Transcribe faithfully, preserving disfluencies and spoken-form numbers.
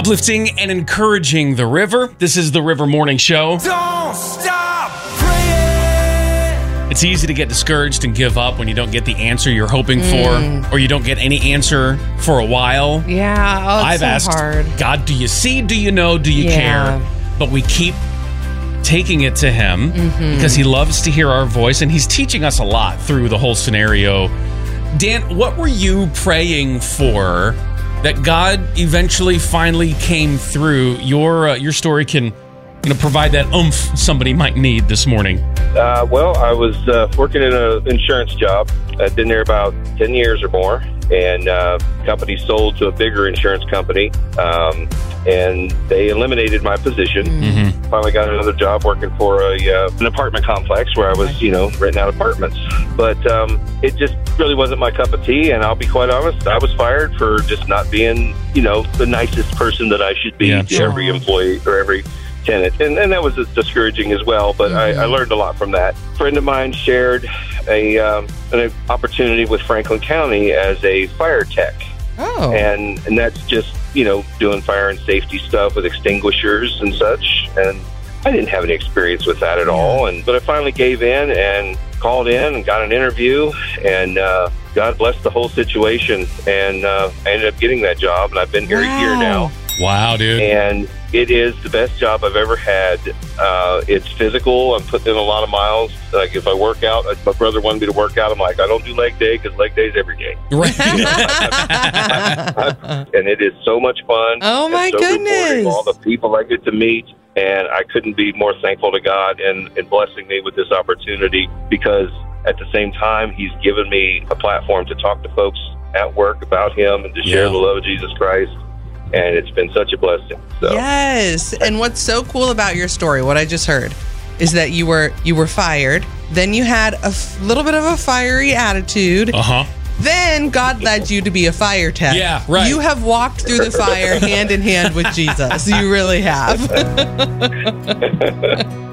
Uplifting and encouraging the river. This is the River Morning Show. Don't stop praying. It's easy to get discouraged and give up when you don't get the answer you're hoping mm. for, or you don't get any answer for a while. Yeah, oh, it's I've so asked hard. God, do you see? Do you know? Do you Yeah. care? But we keep taking it to him Mm-hmm. because he loves to hear our voice, and he's teaching us a lot through the whole scenario. Dan, what were you praying for that God eventually finally came through? Your uh, your story can you know, provide that oomph somebody might need this morning. Uh, well, I was uh, working in an insurance job. I'd been there about ten years or more, and uh, company sold to a bigger insurance company, um, and they eliminated my position. Mm-hmm. Finally got another job working for a uh, an apartment complex where I was, you know, renting out apartments. But um, it just really wasn't my cup of tea, and I'll be quite honest, I was fired for just not being, you know, the nicest person that I should be Yeah. to every employee or every tenant, and, and that was discouraging as well, but Mm-hmm. I, I learned a lot from that. A friend of mine shared a um, an opportunity with Franklin County as a fire tech, Oh. and and that's just, you know, doing fire and safety stuff with extinguishers and such, and I didn't have any experience with that at all, and but I finally gave in and called in and got an interview, and uh, God blessed the whole situation, and uh, I ended up getting that job, and I've been here a year Wow. now. Wow, dude. And it is the best job I've ever had. Uh, it's physical. I'm putting in a lot of miles. Like if I work out, my brother wanted me to work out. I'm like, I don't do leg day because leg day is every day. Right. And it is so much fun. Oh, and my so rewarding. goodness. All the people I get to meet. And I couldn't be more thankful to God and, and blessing me with this opportunity, because at the same time, he's given me a platform to talk to folks at work about him and to share Yeah. the love of Jesus Christ. And it's been such a blessing. So. Yes. And what's so cool about your story, what I just heard, is that you were you were fired. Then you had a f- little bit of a fiery attitude. Uh-huh. Then God led you to be a fire tech. Yeah, right. You have walked through the fire hand in hand with Jesus. You really have.